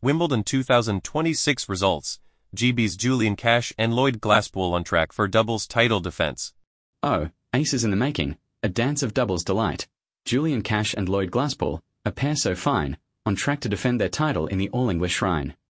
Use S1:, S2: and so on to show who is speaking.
S1: Wimbledon 2026 results. GB's Julian Cash and Lloyd Glasspool on track for doubles title defense.
S2: Oh, aces in the making, a dance of doubles delight. Julian Cash and Lloyd Glasspool, a pair so fine, on track to defend their title in the All-English Shrine.